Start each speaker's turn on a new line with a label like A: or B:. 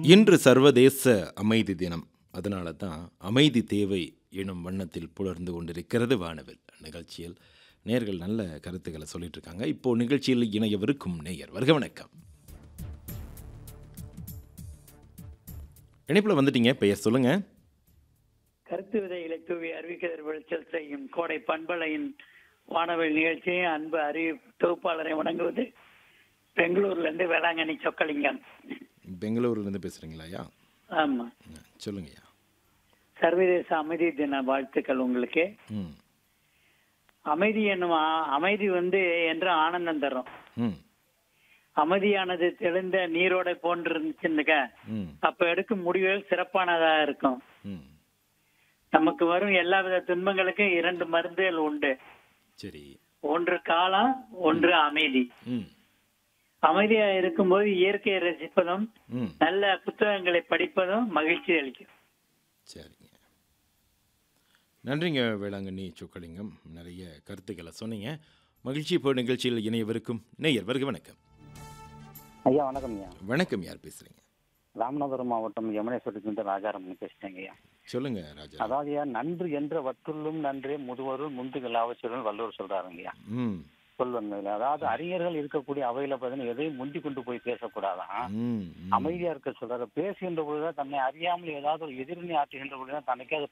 A: இன்று சர்வதேச அமைதி தினம். அதனால தான் அமைதி தேவை எனும் வண்ணத்தில் புலர்ந்து கொண்டிருக்கிறது வானவில் நிகழ்ச்சியில். நேயர்கள் நல்ல கருத்துக்களை சொல்லிட்டு இருக்காங்க. இப்போ நிகழ்ச்சியில் இணையவிருக்கும் நேயர் வருக வணக்கம். இணைப்பில் வந்துட்டீங்க, பெயர் சொல்லுங்க.
B: கருத்து விதைகளை தூவி அறிவிக்கதர் விளைச்சல் செய்யும் கோடை பண்பலையின் வானவில் நிகழ்ச்சியை அன்பு தொகுப்பாளரை வணங்குவது பெங்களூர்ல இருந்து வேளாங்கண்ணி சொக்கலிங்கம்.
A: பெங்களூர்லேருந்து பேசுகிறீங்களாயா?
B: ஆமா,
A: சொல்லுங்கய்யா.
B: சர்வதேச அமைதி தின வாழ்த்துக்கள் உங்களுக்கு.
A: ம்
B: அமைதி என்னும் அமைதி என்று ஆனந்தம் தரும்.
A: ம்
B: அமைதியானது தெளிந்த நீரோட போன்று இருந்துச்சுன்னுக்க
A: ம்
B: அப்ப எடுக்கும் முடிவுகள் சிறப்பானதா இருக்கும்.
A: ம்
B: நமக்கு வரும் எல்லா வித துன்பங்களுக்கும் இரண்டு மருந்துகள் உண்டு.
A: சரி.
B: ஒன்று காலம், ஒன்று அமைதி.
A: ம்
B: அமைதியா இருக்கும்போது இயற்கையை ரசிப்பதும்
A: ம்
B: நல்ல புத்தகங்களை படிப்பதும் மகிழ்ச்சி அளிக்கும்.
A: சரிங்க, நன்றிங்க வேளாங்கண்ணி சொக்கலிங்கம். நிறைய கருத்துக்களை சொன்னீங்க. மகிழ்ச்சி. இப்போ நிகழ்ச்சியில் இணையவிருக்கும் நேயர் வருக வணக்கம்.
C: ஐயா வணக்கம் ஐயா.
A: வணக்கம், யார் பேசுறீங்க?
C: ராமநாதபுரம் மாவட்டம் யமுனேஸ்வரத்துலேருந்து ராஜாராமன் பேசுறேங்க ஐயா.
A: சொல்லுங்க ராஜா.
C: அதாவது ஐயா, நன்று என்ற வற்றுள்ளும் நன்றே முதுவருள் முந்துகள் அவசியம் வள்ளுவர் சொல்றாருங்க ஐயா.
A: ம்
C: சொல்வன்மையில அதாவது அறிஞர்கள் இருக்கக்கூடிய அவையில பார்த்தீங்கன்னா எதையும் முந்தி கொண்டு போய் பேசக்கூடாதான்,
A: ம் ம்
C: அமைதியா இருக்க சொல்றாரு. பேசுகின்ற பொழுதுதான் தன்னை அறியாமல் ஏதாவது ஒரு எதிரணி ஆற்றுகின்ற பொழுதுதான் தனக்கே அது